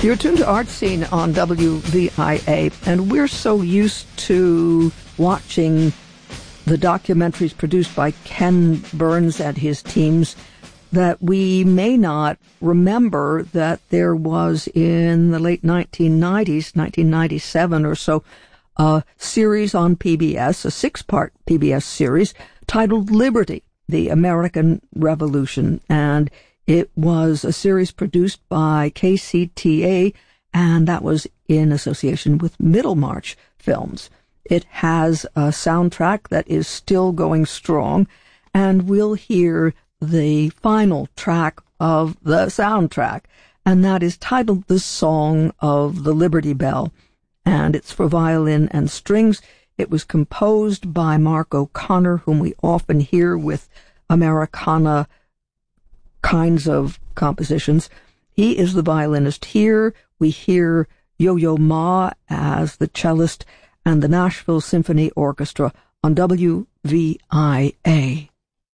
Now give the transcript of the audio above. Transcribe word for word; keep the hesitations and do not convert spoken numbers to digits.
You're tuned to Art Scene on W V I A, and we're so used to watching the documentaries produced by Ken Burns and his teams that we may not remember that there was in the late nineteen nineties, nineteen ninety-seven or so, a series on P B S, a six-part P B S series titled Liberty, the American Revolution, and it was a series produced by K C T A, and that was in association with Middlemarch Films. It has a soundtrack that is still going strong, and we'll hear the final track of the soundtrack, and that is titled The Song of the Liberty Bell, and it's for violin and strings. It was composed by Mark O'Connor, whom we often hear with Americana kinds of compositions. He is the violinist here. We hear Yo-Yo Ma as the cellist and the Nashville Symphony Orchestra on W V I A.